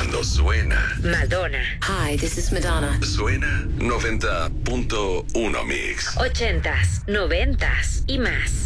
Cuando suena Madonna. Hi, this is Madonna. Suena 90.1 Mix. 80s, 90s y más.